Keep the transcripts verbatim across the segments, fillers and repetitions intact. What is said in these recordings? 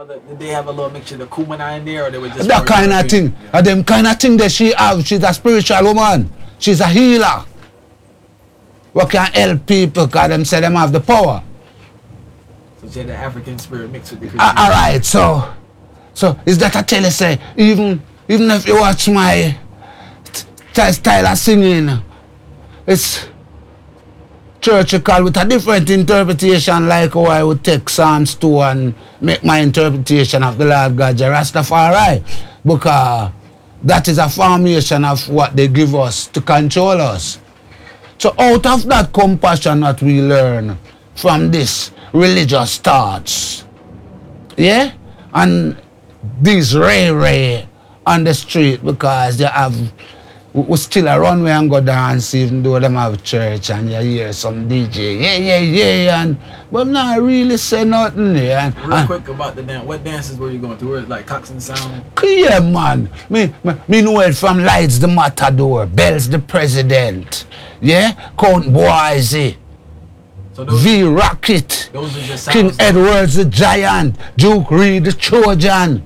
grandmother, did they have a little mixture of Kumana in there, or they were just that kind of thing? Yeah. And them kind of thing that she have. She's a spiritual woman. She's a healer. What can help people because them say them have the power. So she had the African spirit mixed with the Christian. Uh, all right, so so is that I tell you say even even if you watch my style of singing, it's churchical with a different interpretation, like how I would take Psalms two and make my interpretation of the Lord God Jah Rastafari, because that is a formation of what they give us to control us. So out of that compassion that we learn from this religious thoughts, yeah, and these ray ray on the street, because they have, we still a runway and go dance even though them have church, and you hear some D J, yeah, yeah, yeah, and but not really say nothing, yeah. And, Real and, quick about the dance, what dances were you going to? Where it's like Coxsone Sound? Yeah, man. Me, me, me know it from Lights the Matador, Bells the President, yeah, Count Boise, so V Rocket, those are just King Edwards the Giant, Duke Reed the Trojan.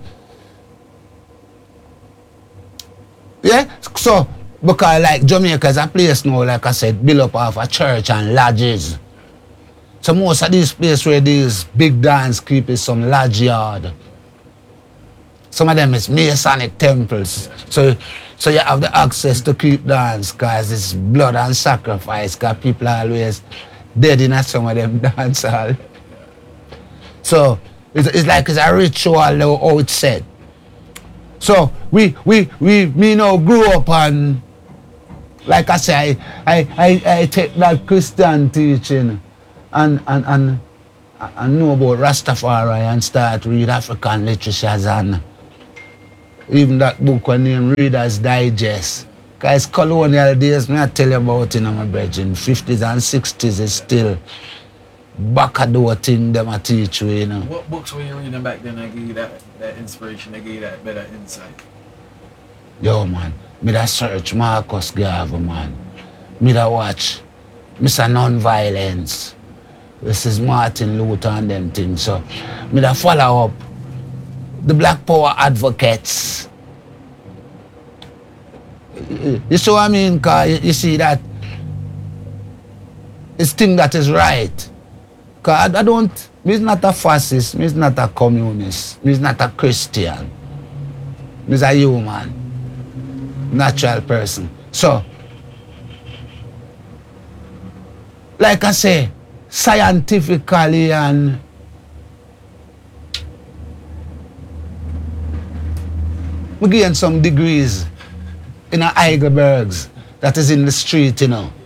Yeah, so because like Jamaica is a place now, like I said, built up off a church and lodges. So most of these places where these big dance keep is some lodge yard. Some of them is Masonic temples. So so you have the access to keep dance because it's blood and sacrifice, because people are always dead in some of them dance hall. So it's, it's like it's a ritual how it's said. So we we we me now grew up and like I say I I, I, I take that Christian teaching and and and and know about Rastafari and start read African literatures and even that book when named Reader's Digest. Because colonial days, me I tell you about it, you know, my brethren, fifties and sixties is still back a door thing them I teach you, you know. What books were you reading back then that gave you that, that inspiration, that gave you that better insight? Yo man, me da search Marcus Garvey, man. Me da watch Mister Nonviolence. This is Martin Luther and them things. So me da follow up the Black Power advocates. You see what I mean? Cause you see that it's thing that is right. Cause I don't, me's not a fascist, me's not a communist, me's not a Christian. Me's a human, natural person. So, like I say, scientifically and we gain some degrees in a Heidelbergs that is in the street, you know.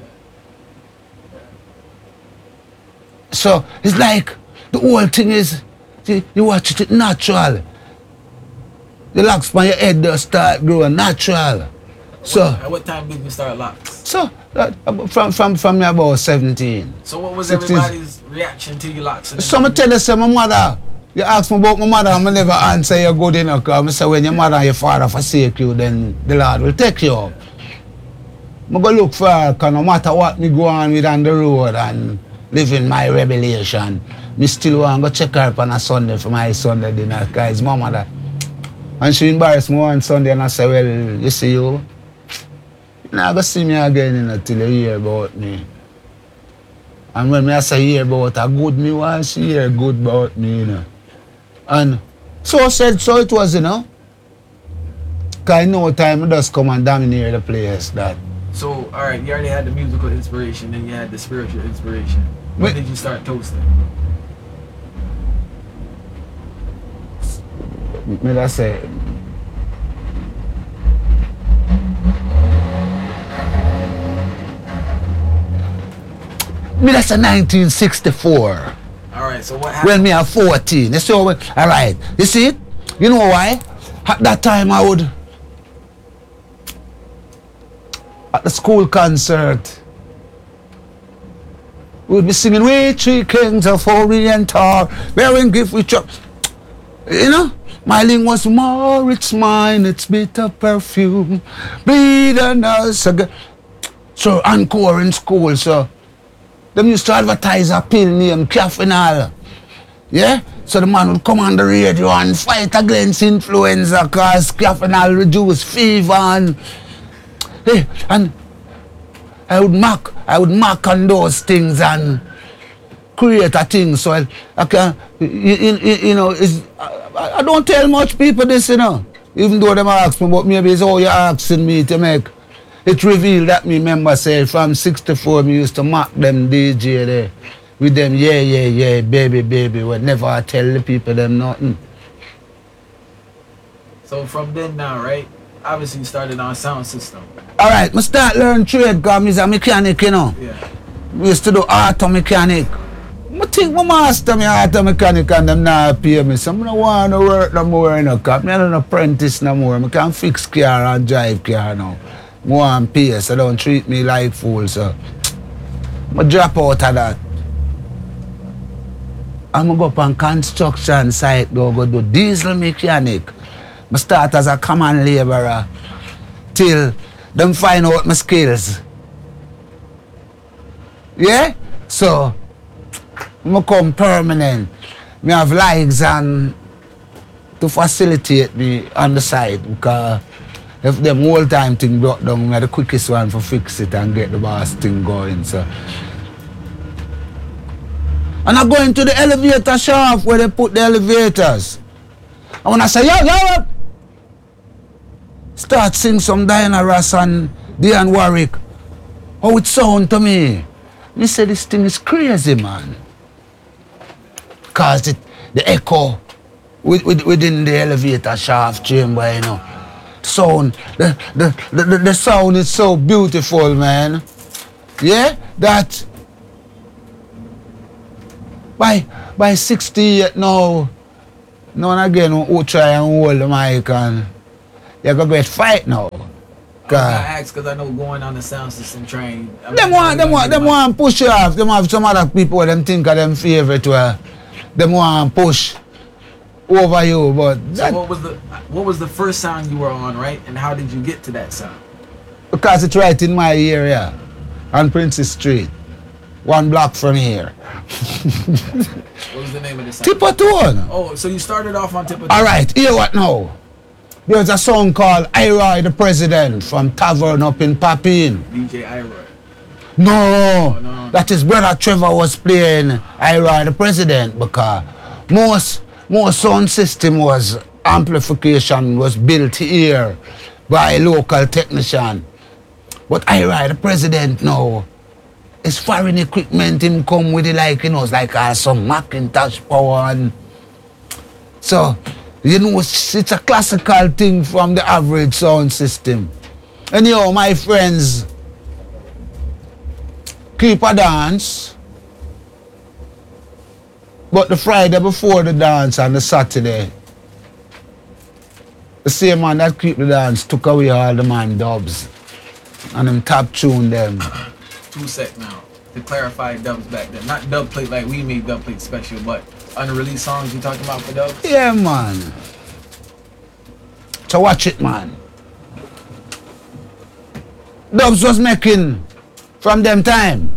So it's like the whole thing is you, you watch it natural. The locks on your head they start growing natural. So at what time did you start locks? So uh, from from from me about seventeen. So what was sixteen. Everybody's reaction to your locks? So I tell you, say my mother. You ask me about my mother, I never answer you good enough. Because I say when your mother and your father forsake you, then the Lord will take you up. I go look for her, because no matter what me go on with on the road and living my revelation, me still want to go check her up on a Sunday for my Sunday dinner, because it's my mother. And she embarrassed me one Sunday and I say, well, you see you, you're not going to see me again until you hear about me. And when I say hear about her good, me want to hear good about me, you know. And so I said, so it was, you know. Because no time I just come and dominate the place that. So, all right, you already had the musical inspiration, then you had the spiritual inspiration. When did you start toasting? Me I say, me that's a nineteen sixty-four. Alright, so what happened? When me are fourteen. You see how, alright, you see it? You know why? At that time I would, at the school concert, we would be singing, we three kings of Oriental, bearing gift with you. You know? My ling was more, it's mine, it's bitter perfume, bitterness. So encore in school, so them used to advertise a pill named Caffeinol. Yeah? So the man would come on the radio and fight against influenza cause Caffeinol reduce fever and hey, and I would mark I would mark on those things and create a thing so I, I can you, you, you know it's, I, I don't tell much people this, you know, even though them ask me, but maybe it's all you're asking me to make it reveal that me remember say from sixty-four me used to mark them D J there with them yeah yeah yeah baby baby would never tell the people them nothing. So from then now, right? Obviously you started on sound system. Alright, I start learn trade because I'm a mechanic, you know. Yeah. We used to do auto mechanic. I think my master me auto mechanic and them not pay me. So I don't want to work no more, you know, because I'm not an apprentice no more. I can fix car and drive car now. I want pay, so don't treat me like fool, so I drop out of that. I'm going to go up on construction site, go, go do diesel mechanic. I start as a common laborer till them find out my skills. Yeah? So, I come permanent. I have legs and to facilitate me on the side because if them whole time thing brought down, I'm the quickest one for fix it and get the boss thing going. So. And I go into the elevator shaft where they put the elevators. And when I say, yo, yo, start sing some Diana Ross and Dionne Warwick. How it sound to me? Me say this thing is crazy, man. Because it, the echo with, with, within the elevator shaft chamber, you know. Sound, the, the, the, the, the sound is so beautiful, man. Yeah? That by by sixty-eight now, now and again who try and hold the mic and you're gonna get fight now. I ask because I know going on the sound system train. I mean, them want them want them want push you off. Them have some other people them think of them favorite where them want push over you. But so what was the what was the first sound you were on, right? And how did you get to that sound? Because it's right in my area on Princess Street. One block from here. What was the name of the sound? Tipperton. Oh, so you started off on Tipperton. Alright, hear what now? There's a song called Iroy the President from Tavern up in Papine. D J Iroy. No, oh, no, that is brother Trevor was playing Iroy the President because most most sound system was amplification was built here by a local technician. But Iroy the President now, it's foreign equipment him come with it like, you know, it's like uh, some Macintosh power and so, you know, it's, it's a classical thing from the average sound system. Anyhow, my friends, keep a dance, but the Friday before the dance and the Saturday, the same man that keep the dance took away all the man dubs and them top tune them. Two sec now to clarify dubs back then. Not dub plate like we made dub plate special, but unreleased songs you talking about for dubs? Yeah, man. So watch it, man. Dubs was making from them time.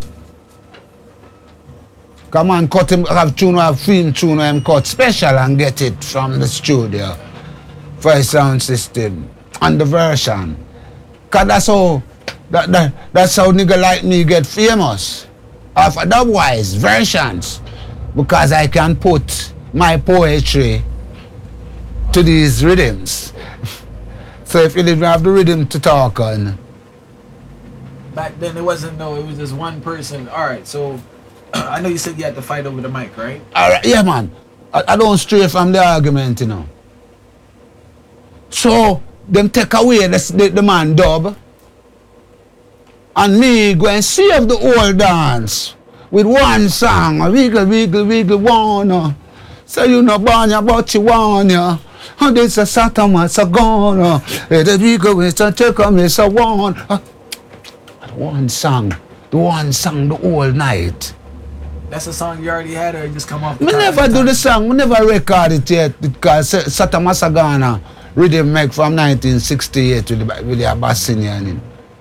Come on, cut him, have tune, have film tune, him cut special and get it from the studio for a sound system and the version. Cause that's how That, that, that's how nigga like me get famous. Of dubwise versions. Because I can put my poetry to these rhythms. So if you didn't have the rhythm to talk on. Back then it wasn't no, it was just one person. Alright, so I know you said you had to fight over the mic, right? Alright, yeah man. I, I don't stray from the argument, you know. So them take away the, the, the man dub. And me go and save the old dance with one song, a wiggle, wiggle, wiggle, one. So you know, born about you one, yeah. And this a Saturn, it's a gone. The wiggle, it's a take on, it's a one. One song, the one song the whole night. That's a song you already had, or you just come off the We never do the song, we never record it yet because Saturn Masagana rhythm make from nineteen sixty-eight with the, with the Abyssinian.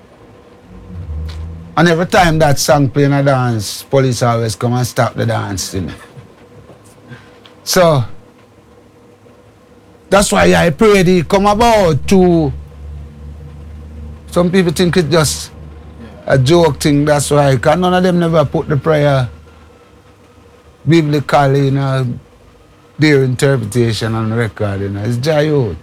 And every time that song play in a dance, police always come and stop the dance, you know. So that's why I pray they come about to. Some people think it's just a joke thing, that's why. Because none of them never put the prayer biblically in a, their interpretation on record. You know. It's Jayod.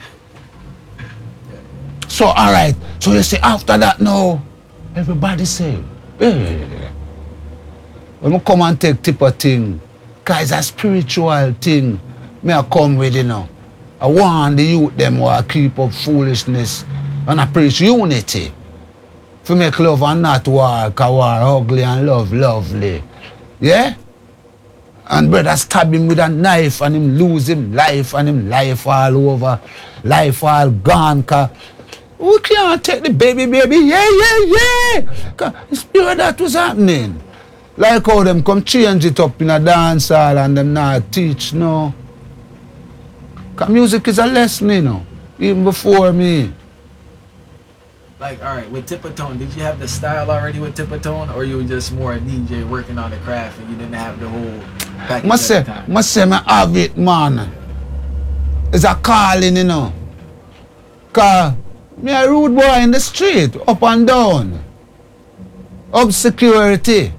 So, all right. So you say after that now, everybody say, hey, when I come and take tip of thing, because it's a spiritual thing, me I come with, you know. I want the youth them who keep up foolishness and I preach unity. To make love and not war, because war ugly and love lovely. Yeah? And brother stab him with a knife and him lose him life and him life all over. Life all gone, because we can't take the baby, baby. Yeah, yeah, yeah. Cause the spirit that was happening. Like how them come change it up in a dance hall and them not teach, no. Cause music is a lesson, you know. Even before me. Like, all right, with Tippertone, did you have the style already with Tippertone, or you were just more a D J working on the craft and you didn't have the whole package Must say, at the time? must say, I have it, man. It's a calling, you know. Cause me a rude boy in the street, up and down. Up security.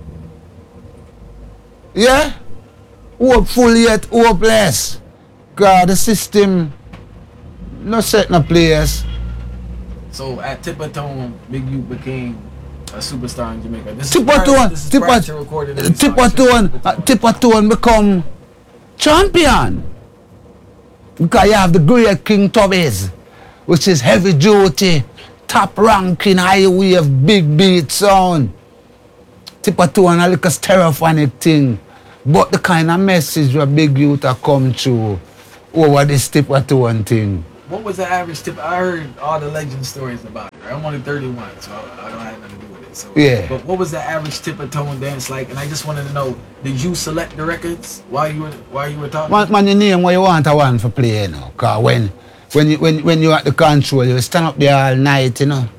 Yeah? Hopeful yet hopeless. Cause the system no set no place. So at Tippertone, Big U became a superstar in Jamaica. This is prior- Tippertone, this is prior to Tipper- recording any songs. Tippertone, uh, Tippertone become champion. Because you have the great King Tubbies, which is heavy duty, top ranking, high wave, big beat sound. Tippertone a little stereophonic thing. But the kind of message where Big Youth are come through over this Tippertone thing. What was the average tip? I heard all the legend stories about it. Right? I'm only thirty-one, so I, I don't have nothing to do with it. So, Yeah. But what was the average Tippertone dance like? And I just wanted to know, did you select the records while you were while you were talking? Man, man, you name what you want a one for play, you know. Because when, when, you, when, when you're at the control, you stand up there all night, you know.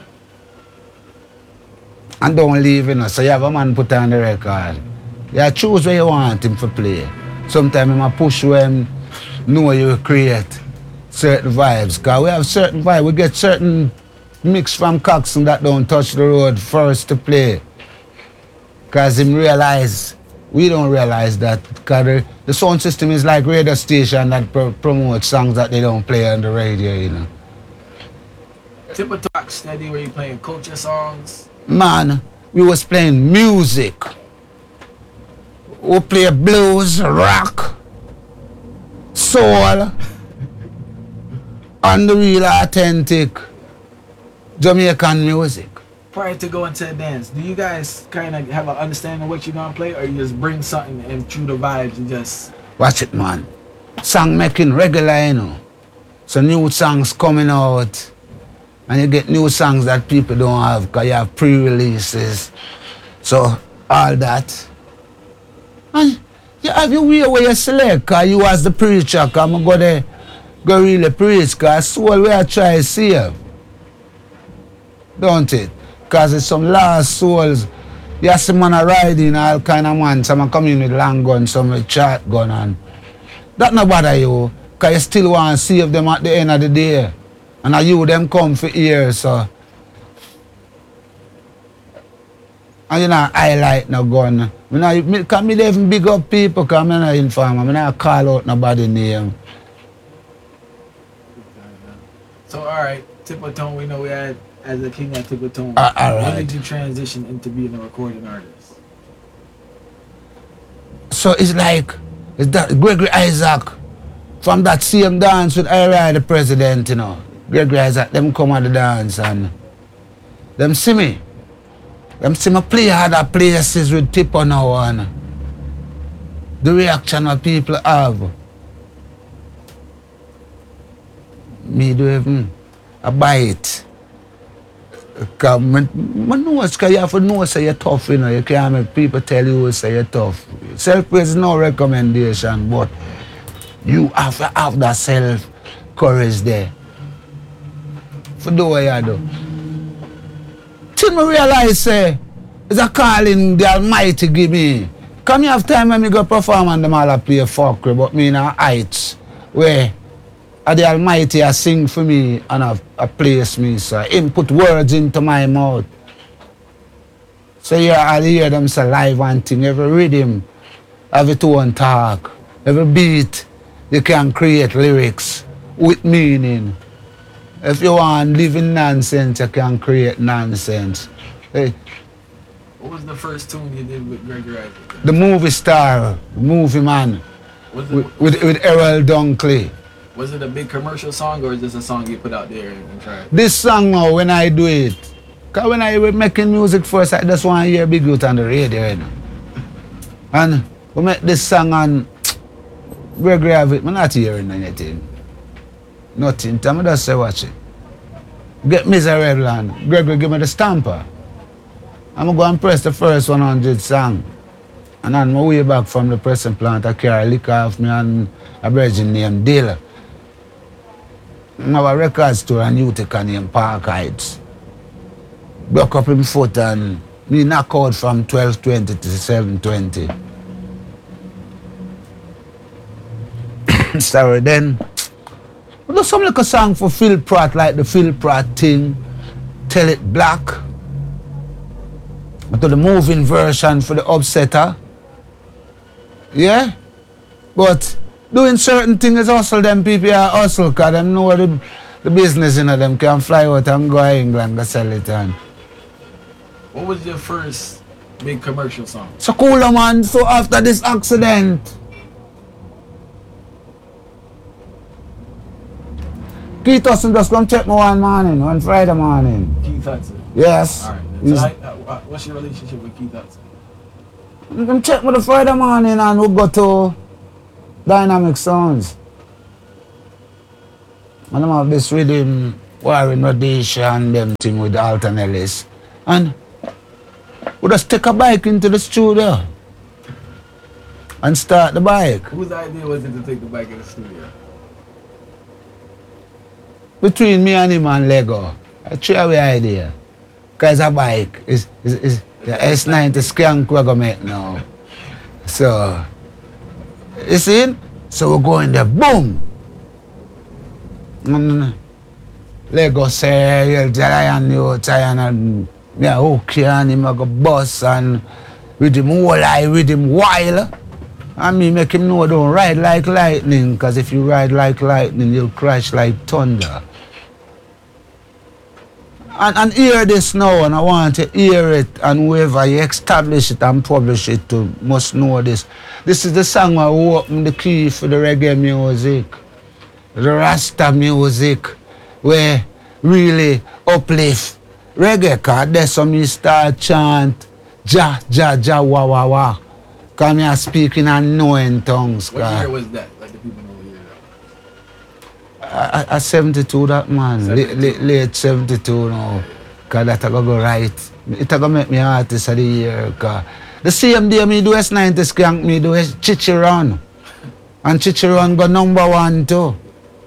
And don't leave, you know. So you have a man put on the record. You choose where you want him to play. Sometimes you might push when know you create certain vibes. Because we have certain vibes. We get certain mix from Coxsone that don't touch the road first to play. Because him realize, we don't realize that. Because the, the sound system is like radio station that pro promote songs that they don't play on the radio, you know. Tippertone steady where you playing culture songs. Man, we was playing music. We play blues, rock, soul, and the real authentic Jamaican music. Prior to going to a dance, do you guys kind of have an understanding of what you're gonna play, or you just bring something and through the vibes and just? Watch it, man. Song making regular, you know. So new songs coming out, and you get new songs that people don't have because you have pre-releases. So all that. And you have your way where you select, because you as the preacher, because I'm go there, go really preach, because soul we are trying to save. Don't it? Because it's some lost souls. You see man a riding all kind of man, some come in with long gun, some with shotgun, and that no bother you, because you still want to save them at the end of the day. And now you them come for years, so. And you know, highlight no gun. Me not, me, cause me dey even big up people, because I'm not informer. I not call out nobody's name. So all right, Tippertone, we know we had as a king at Tippertone. Uh, all When right. did you transition into being a recording artist? So it's like, it's that Gregory Isaac, from that same dance with Ira the president, you know. Gregory Isaac, them come at the dance and them see me. Them see me play other places with Tipper now and the reaction that people have. Me do even a bite. Because I know it's because you have to know say you're tough, you know. You can't make people tell you say you're tough. Self-praise is no recommendation, but you have to have that self-courage there. For do what you do. Till me realize say, it's a calling the Almighty give me. Come you have time when me go perform and them all a play fuckery, but me in a heights where uh, the Almighty a sing for me and a, a place me, so him put words into my mouth. So you all hear them say live and thing, every rhythm, every tone talk, every beat, you can create lyrics with meaning. If you want living nonsense, you can create nonsense. Hey, What was the first tune you did with Gregory Isaac? the movie star, movie man, Was it, with, with, with Errol Dunkley. was it a big commercial song or is this a song you put out there and tried? This song now, when I do it, because when I was making music first, I just want to hear Big Youth on the radio, you know. And we make this song and Gregory have it, I'm not hearing anything. Nothing. Tell me just say watch it. Get Miserable and Gregory give me the stamper. I'm going to go and press the first one hundred song. And on my way back from the pressing plant, I carry a liquor off me and a virgin named Dale. I have a record store in Utica named Park Heights. Broke up him foot and me knock out from twelve twenty to seven twenty. Sorry, then we do some like a song for Phil Pratt, like the Phil Pratt thing, Tell It Black. To the moving version for the Upsetter. Yeah? But doing certain things hustle them people are hustle because them know the, the business, you know, them can fly out and go to England and sell it on. What was your first big commercial song? So cool man, so after this accident, Keith Hudson just come check me one morning, one Friday morning. Keith Hudson. Yes. Alright. So how, uh, what's your relationship with Keith Hudson? You can check me the Friday morning and we go to Dynamic Sounds. And I'm have this rhythm, Warren Rhodesia, them thing with Alton Ellis. And we just take a bike into the studio and start the bike. Whose idea was it to take the bike in the studio? Between me and him and Lego. I try away idea. Because a bike is, is, is the S ninety skank we're going to make now. So, you see? So we go in there, boom! And Lego say, you'll try and you try and me a hook you and him a go bus and with him whole eye, with him while. And me make him know don't ride like lightning, because if you ride like lightning, you'll crash like thunder. And, and hear this now, and I want to hear it, and whoever you establish it and publish it to must know this. This is the song I open the key for the reggae music, the Rasta music, where really uplift reggae, because there's some you start chant, ja, ja, ja, wa, wa, wa. Because I'm speaking and knowing tongues. What year was that? Like the people know what year that was. I, I seventy-two that man, late, late, late seventy-two now. Because that I go go right. It I go make me artist of the year. Cause the same day me do S ninety skank, me do Chichiron. And Chichiron go number one too.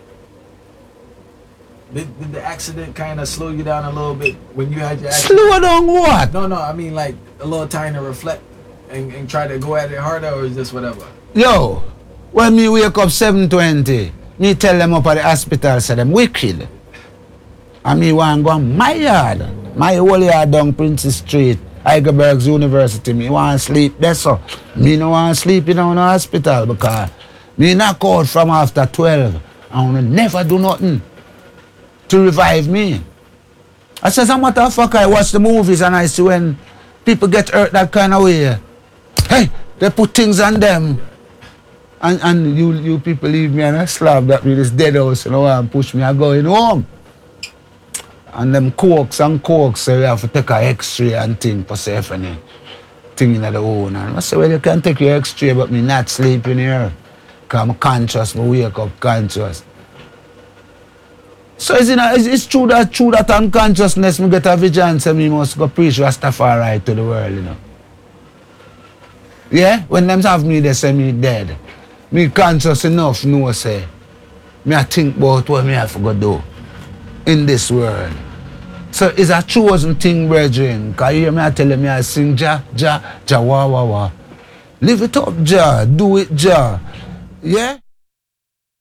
Did, did the accident kind of slow you down a little bit when you had your accident? Slow down what? No, no, I mean like a little time to reflect and, and try to go at it harder, or is this whatever? Yo, when me wake up seven twenty, me tell them up at the hospital, say them wicked. And me want go on my yard, my whole yard down Princess Street, Heidelberg's University. Me want sleep there, so me no want sleep in the hospital because me knock out from after twelve and I never do nothing to revive me. I says, a matter of fact, I watch the movies and I see when people get hurt that kind of way. Hey, they put things on them. And, and you you people leave me and I slap that with this dead house, you know, and push me, I'm going home. And them cokes and cokes, so you have to take a x-ray and thing for safe any thing in the own. And I say, well, you can take your x-ray, but me not sleeping here. Because I'm conscious, I wake up conscious. So it's, you know, it's, it's true that true that unconsciousness, me get a vision, so me must go preach Rastafari to the world, you know. Yeah? When them have me, they say me dead. Me conscious enough, no say. Me I think about what me have to go do in this world. So it's a chosen thing, brethren. Because you hear me I tell you, me I sing ja, ja, ja, wa, wa, wa. Live it up, Jah. Do it, Jah. Yeah?